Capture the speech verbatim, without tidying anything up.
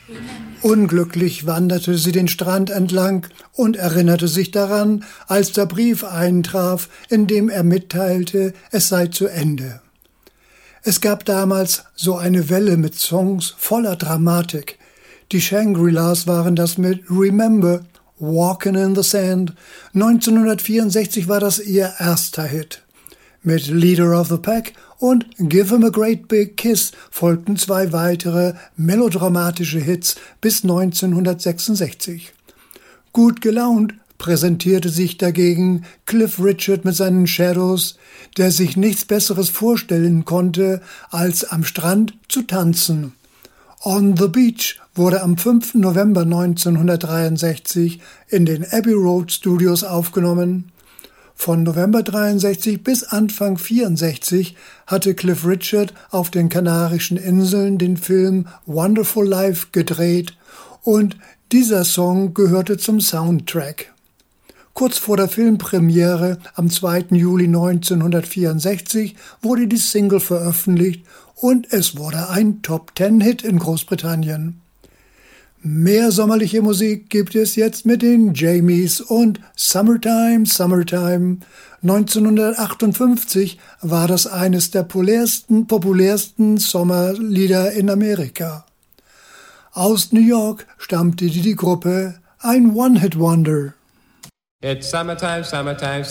Unglücklich wanderte sie den Strand entlang und erinnerte sich daran, als der Brief eintraf, in dem er mitteilte, es sei zu Ende. Es gab damals so eine Welle mit Songs voller Dramatik. Die Shangri-Las waren das mit Remember, Walking in the Sand. neunzehnhundertvierundsechzig war das ihr erster Hit. Mit Leader of the Pack und Give 'em a Great Big Kiss folgten zwei weitere melodramatische Hits bis neunzehnhundertsechsundsechzig. Gut gelaunt präsentierte sich dagegen Cliff Richard mit seinen Shadows, der sich nichts Besseres vorstellen konnte, als am Strand zu tanzen. On the Beach wurde am fünften November neunzehnhundertdreiundsechzig in den Abbey Road Studios aufgenommen. Von November dreiundsechzig bis Anfang vierundsechzig hatte Cliff Richard auf den Kanarischen Inseln den Film Wonderful Life gedreht und dieser Song gehörte zum Soundtrack. Kurz vor der Filmpremiere am zweiten Juli neunzehnhundertvierundsechzig wurde die Single veröffentlicht und es wurde ein Top-Ten-Hit in Großbritannien. Mehr sommerliche Musik gibt es jetzt mit den Jamies und Summertime, Summertime. neunzehnhundertachtundfünfzig war das eines der populärsten, populärsten Sommerlieder in Amerika. Aus New York stammte die Gruppe, ein One-Hit-Wonder. It's summertime, summertime,